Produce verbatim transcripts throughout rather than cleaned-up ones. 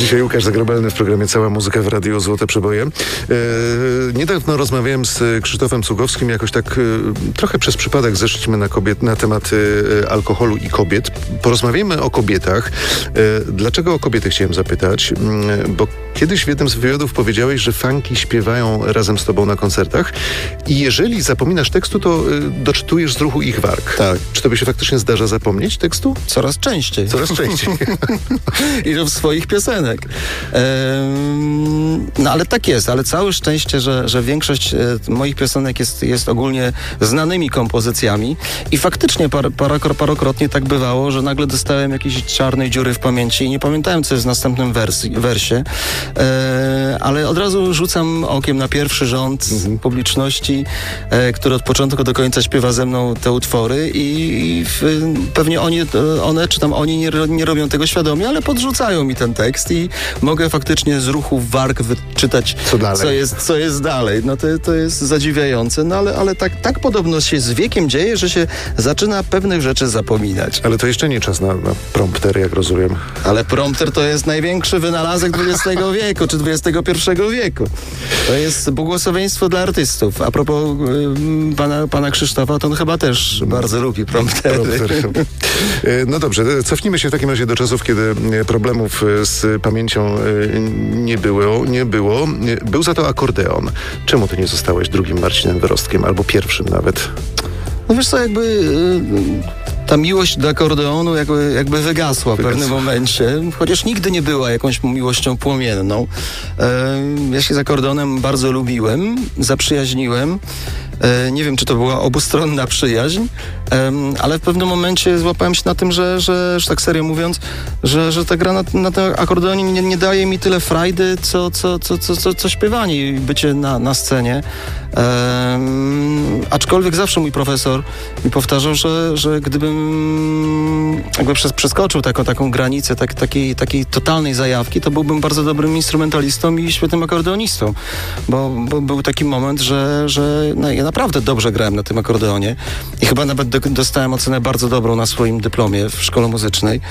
Dzisiaj Łukasz Zagrobelny w programie Cała Muzyka w Radiu Złote Przeboje. E, niedawno rozmawiałem z Krzysztofem Cugowskim, jakoś tak e, trochę przez przypadek zeszliśmy na, kobiet, na temat e, alkoholu i kobiet. Porozmawiamy o kobietach. E, dlaczego o kobiety chciałem zapytać? E, bo kiedyś w jednym z wywiadów powiedziałeś, że fanki śpiewają razem z tobą na koncertach i jeżeli zapominasz tekstu, to e, doczytujesz z ruchu ich warg. Tak. Czy tobie się faktycznie zdarza zapomnieć tekstu? Coraz częściej. Coraz częściej. I w swoich piosenek. Ehm, no ale tak jest, ale całe szczęście, że, że większość e, moich piosenek jest, jest ogólnie znanymi kompozycjami i faktycznie par, par, parokrotnie tak bywało, że nagle dostałem jakieś czarnej dziury w pamięci i nie pamiętałem, co jest w następnym wers, wersie, e, ale od razu rzucam okiem na pierwszy rząd mhm. publiczności, e, który od początku do końca śpiewa ze mną te utwory i, i w, pewnie oni, one czy tam oni nie, nie robią tego świadomie, ale podrzucają mi ten tekst i mogę faktycznie z ruchu warg wyczytać, co, dalej? co, jest, co jest dalej. No to, to jest zadziwiające, no ale, ale tak, tak podobno się z wiekiem dzieje, że się zaczyna pewnych rzeczy zapominać. Ale to jeszcze nie czas na, na prompter, jak rozumiem. Ale prompter to jest największy wynalazek dwudziestego wieku, czy dwudziestego pierwszego wieku. To jest błogosławieństwo dla artystów. A propos y, pana, pana Krzysztofa, to on chyba też bardzo lubi promptery. Prompter. No dobrze, cofnijmy się w takim razie do czasów, kiedy problemów z pamięcią nie było, nie było. Był za to akordeon. Czemu ty nie zostałeś drugim Marcinem Wyrostkiem, albo pierwszym nawet? No wiesz co, jakby y, ta miłość do akordeonu jakby, jakby wygasła w Wygasła. pewnym momencie, chociaż nigdy nie była jakąś miłością płomienną. Y, ja się z akordeonem bardzo lubiłem, zaprzyjaźniłem. E, nie wiem, czy to była obustronna przyjaźń, e, ale w pewnym momencie złapałem się na tym, że, że, że tak serio mówiąc, że, że ta gra na, na tym akordeonie nie, nie daje mi tyle frajdy, co, co, co, co, co, co śpiewanie i bycie na, na scenie. E, aczkolwiek zawsze mój profesor mi powtarzał, że, że gdybym jakby przez, przeskoczył taką, taką granicę tak, takiej, takiej totalnej zajawki, to byłbym bardzo dobrym instrumentalistą i świetnym akordeonistą, bo, bo był taki moment, że, że no, ja naprawdę dobrze grałem na tym akordeonie i chyba nawet do, dostałem ocenę bardzo dobrą na swoim dyplomie w szkole muzycznej,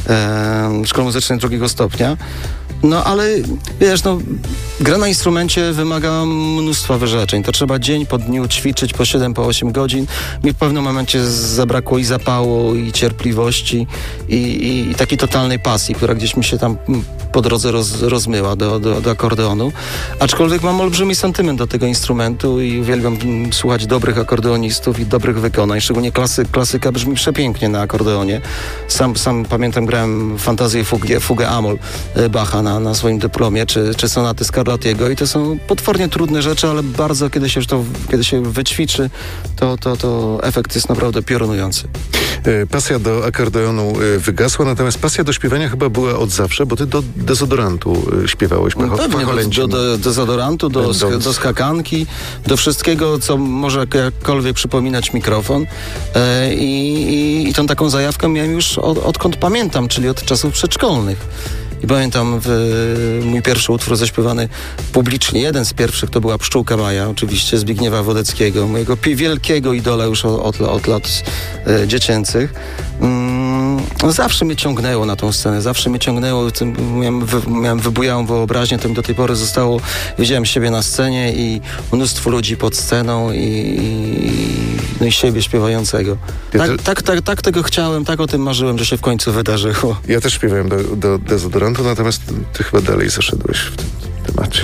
e, w szkole muzycznej drugiego stopnia. No ale wiesz, no gra na instrumencie wymaga mnóstwa wyrzeczeń. To trzeba dzień po dniu ćwiczyć po siedem, po osiem godzin. Mi w pewnym momencie zabrakło i zapału, i cierpliwości, i, i, i takiej totalnej pasji, która gdzieś mi się tam po drodze roz, rozmyła do, do, do akordeonu. Aczkolwiek mam olbrzymi sentyment do tego instrumentu i uwielbiam słuchać dobrych akordeonistów i dobrych wykonań. Szczególnie klasy, klasyka brzmi przepięknie na akordeonie. Sam, sam pamiętam, grałem fantazję fugę, fugę Amol Bacha na, na swoim dyplomie, czy, czy sonaty Scarlattiego i to są potwornie trudne rzeczy, ale bardzo, kiedy się już to, kiedy się wyćwiczy, to, to, to efekt jest naprawdę piorunujący. Pasja do akordeonu wygasła, natomiast pasja do śpiewania chyba byba od zawsze, bo ty do dezodorantu śpiewałeś. No pewnie, do, do dezodorantu, do, sk- do skakanki, do wszystkiego, co może jakkolwiek przypominać mikrofon. E, i, I tą taką zajawkę miałem już od, odkąd pamiętam, czyli od czasów przedszkolnych. I pamiętam w, mój pierwszy utwór zaśpiewany publicznie, jeden z pierwszych to była Pszczółka Maja, oczywiście Zbigniewa Wodeckiego, mojego wielkiego idola już od, od lat e, dziecięcych. Mm, zawsze mnie ciągnęło na tą scenę, zawsze mnie ciągnęło, tym, miałem, wy, miałem wybujałą wyobraźnię, tym do tej pory zostało, widziałem siebie na scenie i mnóstwo ludzi pod sceną i, i, no i siebie śpiewającego. Ja Tak, te... tak, tak, tak tego chciałem, tak o tym marzyłem, że się w końcu wydarzyło. Ja też śpiewałem do, do dezodorantu, natomiast ty chyba dalej zaszedłeś w tym temacie.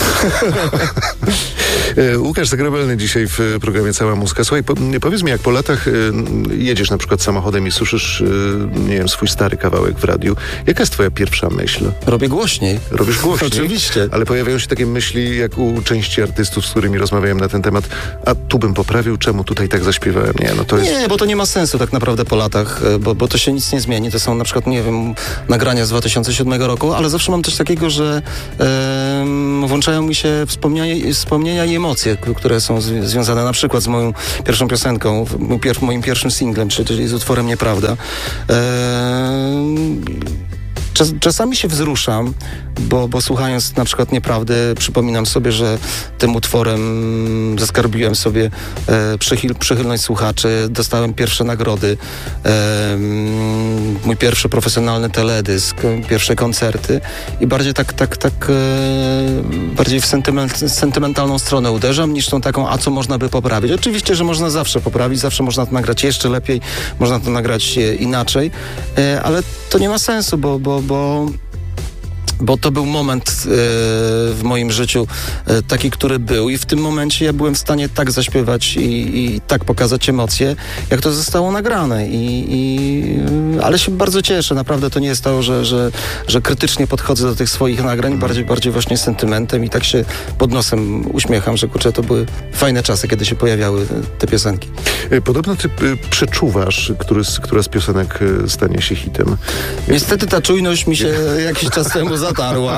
Łukasz Zagrobelny dzisiaj w programie Cała Muzyka. Słuchaj, po, powiedz mi, jak po latach y, jedziesz na przykład samochodem i słyszysz, y, nie wiem, swój stary kawałek w radiu, jaka jest twoja pierwsza myśl? Robię głośniej. Robisz głośniej? Oczywiście. Ale pojawiają się takie myśli, jak u części artystów, z którymi rozmawiałem na ten temat, a tu bym poprawił, czemu tutaj tak zaśpiewałem? Nie, no to jest... Nie, bo to nie ma sensu tak naprawdę po latach, bo, bo to się nic nie zmieni. To są na przykład, nie wiem, nagrania z dwa tysiące siódmego roku, ale zawsze mam coś takiego, że e, włączają mi się wspomnienia, wspomnienia i emocje, które są z, związane na przykład z moją pierwszą piosenką, mój pier, moim pierwszym singlem, czyli z utworem Nieprawda. E, czas, czasami się wzruszam, bo, bo słuchając na przykład Nieprawdy, przypominam sobie, że tym utworem zaskarbiłem sobie e, przychyl, przychylność słuchaczy, dostałem pierwsze nagrody, e, mój pierwszy profesjonalny teledysk, pierwsze koncerty i bardziej tak, tak, tak e, bardziej w sentyment, sentymentalną stronę uderzam niż tą taką, a co można by poprawić. Oczywiście, że można zawsze poprawić, zawsze można to nagrać jeszcze lepiej, można to nagrać e, inaczej, e, ale to nie ma sensu, bo, bo, bo bo to był moment e, w moim życiu e, taki, który był i w tym momencie ja byłem w stanie tak zaśpiewać i, i tak pokazać emocje, jak to zostało nagrane. I, i, ale się bardzo cieszę, naprawdę to nie jest to, że, że, że krytycznie podchodzę do tych swoich nagrań, bardziej, bardziej właśnie sentymentem i tak się pod nosem uśmiecham, że kurczę, to były fajne czasy, kiedy się pojawiały te piosenki. Podobno ty przeczuwasz, który z, która z piosenek stanie się hitem. Niestety ta czujność mi się jakiś czas temu zatarła.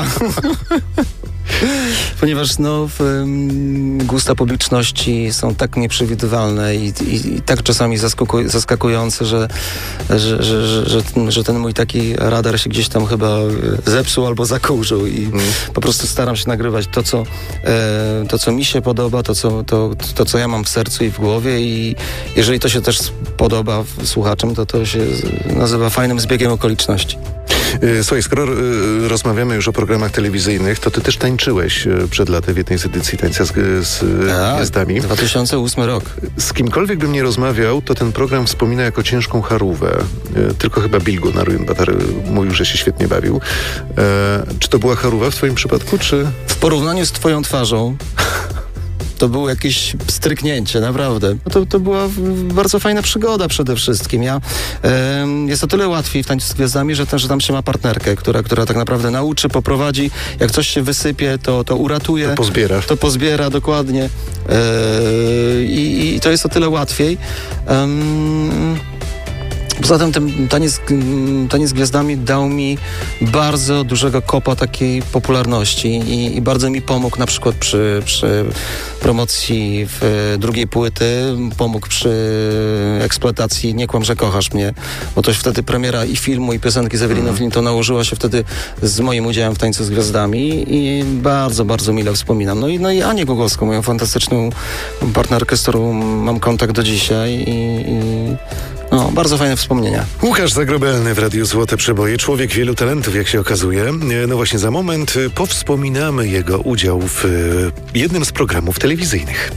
Ponieważ no, w, um, gusta publiczności są tak nieprzewidywalne i, i, i tak czasami zaskakuj, zaskakujące, że, że, że, że, że, ten, że ten mój taki radar się gdzieś tam chyba zepsuł albo zakurzył i mm. po prostu staram się nagrywać to, co, e, to, co mi się podoba, to co, to, to, co ja mam w sercu i w głowie i jeżeli to się też podoba słuchaczom, to to się nazywa fajnym zbiegiem okoliczności. Słuchaj, skoro rozmawiamy już o programach telewizyjnych, to ty też tańczyłeś przed laty w jednej z edycji Tańca z, z tak, Gwiazdami. dwa tysiące ósmy rok. Z kimkolwiek bym nie rozmawiał, to ten program wspomina jako ciężką charówę. Tylko chyba Bilgo Narujn-Batar mówił, że się świetnie bawił. E, czy to była charówa w twoim przypadku, czy... W porównaniu z twoją twarzą to było jakieś stryknięcie, naprawdę. To, to była bardzo fajna przygoda przede wszystkim. Ja, e, jest o tyle łatwiej w Tańcu z Gwiazdami, że, że tam się ma partnerkę, która, która tak naprawdę nauczy, poprowadzi. Jak coś się wysypie, to, to uratuje. To pozbiera. To pozbiera, dokładnie. E, i, I to jest o tyle łatwiej. Um, Poza tym ten taniec, taniec z Gwiazdami dał mi bardzo dużego kopa takiej popularności i, i bardzo mi pomógł na przykład przy, przy promocji w drugiej płyty, pomógł przy eksploatacji Nie kłam, że kochasz mnie, bo to wtedy premiera i filmu, i piosenki z Eweliną mm. Flinton nałożyła się wtedy z moim udziałem w Tańcu z Gwiazdami i bardzo, bardzo mile wspominam. No i, no i Anię Głogowską, moją fantastyczną partnerkę, z którą mam kontakt do dzisiaj i, i no, bardzo fajne wspomnienia. Łukasz Zagrobelny w Radiu Złote Przeboje. Człowiek wielu talentów, jak się okazuje. No właśnie, za moment powspominamy jego udział w jednym z programów telewizyjnych.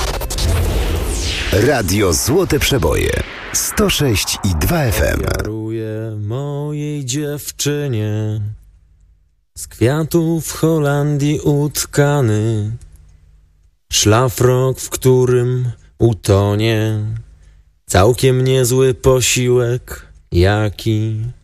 Radio Złote Przeboje. sto sześć i dwa F M. Daruję mojej dziewczynie z kwiatów Holandii utkany szlafrok, w którym utonie całkiem niezły posiłek, jaki